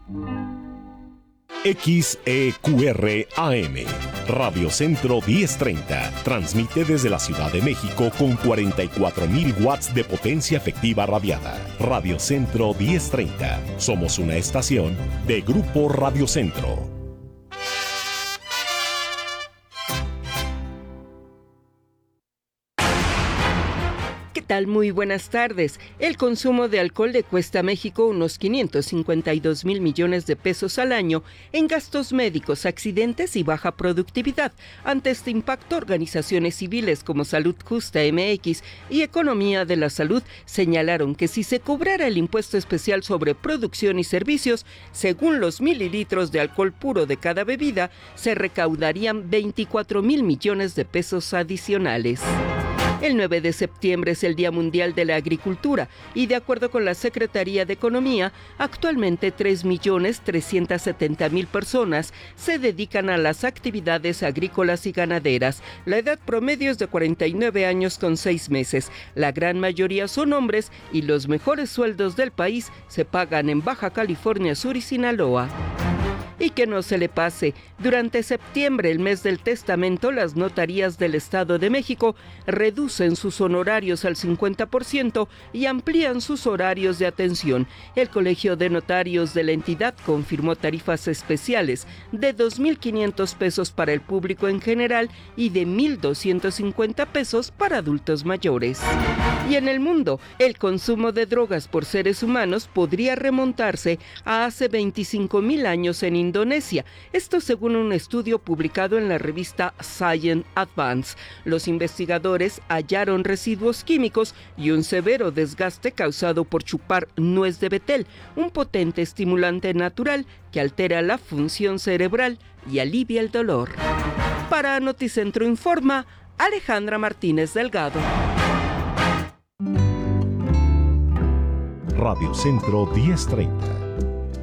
XEQR AM, Radio Centro 1030, transmite desde la Ciudad de México con 44,000 watts de potencia efectiva radiada. Radio Centro 1030, somos una estación de Grupo Radio Centro. ¿Qué tal? Muy buenas tardes. El consumo de alcohol le cuesta a México unos 552,000 millones de pesos al año en gastos médicos, accidentes y baja productividad. Ante este impacto, organizaciones civiles como Salud Justa MX y Economía de la Salud señalaron que si se cobrara el impuesto especial sobre producción y servicios, según los mililitros de alcohol puro de cada bebida, se recaudarían 24,000 millones de pesos adicionales. El 9 de septiembre es el Día Mundial de la Agricultura y de acuerdo con la Secretaría de Economía, actualmente 3,370,000 personas se dedican a las actividades agrícolas y ganaderas. La edad promedio es de 49 años con 6 meses. La gran mayoría son hombres y los mejores sueldos del país se pagan en Baja California Sur y Sinaloa. Y que no se le pase, durante septiembre, el mes del testamento, las notarías del Estado de México reducen sus honorarios al 50% y amplían sus horarios de atención. El Colegio de Notarios de la entidad confirmó tarifas especiales de 2,500 pesos para el público en general y de 1,250 pesos para adultos mayores. Y en el mundo, el consumo de drogas por seres humanos podría remontarse a hace 25,000 años en Indonesia. Esto según un estudio publicado en la revista Science Advance. Los investigadores hallaron residuos químicos y un severo desgaste causado por chupar nuez de betel, un potente estimulante natural que altera la función cerebral y alivia el dolor. Para Noticentro Informa, Alejandra Martínez Delgado. Radio Centro 1030.